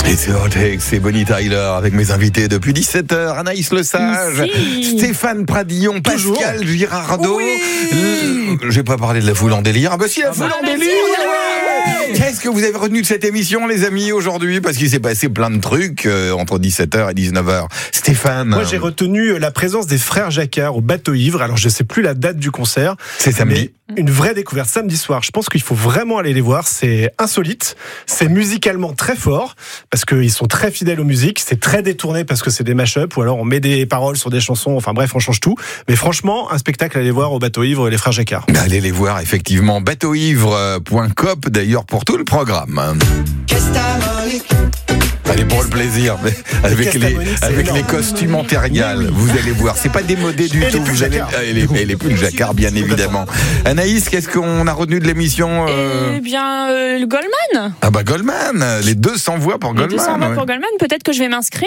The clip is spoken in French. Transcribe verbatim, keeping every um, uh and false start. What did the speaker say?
Et c'est Hortex, c'est Bonnie Tyler avec mes invités depuis dix-sept heures. Anaïs Le Sage, Merci. Stéphane Pradillon, Toujours. Pascal Girardot. Oui. Le... J'ai pas parlé de la foule en délire. Ah bah si, la foule bah, en la délire. foule, ouais. Qu'est-ce que vous avez retenu de cette émission, les amis, aujourd'hui? Parce qu'il s'est passé plein de trucs euh, entre dix-sept heures et dix-neuf heures. Stéphane. Moi, j'ai retenu la présence des frères Jacquard au Bateau Ivre. Alors, je sais plus la date du concert. C'est samedi. Mais une vraie découverte samedi soir. Je pense qu'il faut vraiment aller les voir. C'est insolite. C'est musicalement très fort parce qu'ils sont très fidèles aux musiques. C'est très détourné parce que c'est des mash-up ou alors on met des paroles sur des chansons. Enfin bref, on change tout. Mais franchement, un spectacle à aller voir au Bateau Ivre, les frères Jacquard. Allez les voir, effectivement. bateau ivre point com d'ailleurs pour tout le programme. Allez, pour le plaisir, mais avec les, avec les costumes en terrial, vous allez voir, c'est pas démodé du et tout. Les Vous allez, et les, et les pulls Jacquard, bien évidemment. Anaïs, qu'est-ce qu'on a retenu de l'émission euh... Eh bien, euh, le Goldman. Ah bah Goldman, les deux s'envoient pour Les Goldman. deux s'envoient ouais. pour Goldman. Peut-être que je vais m'inscrire.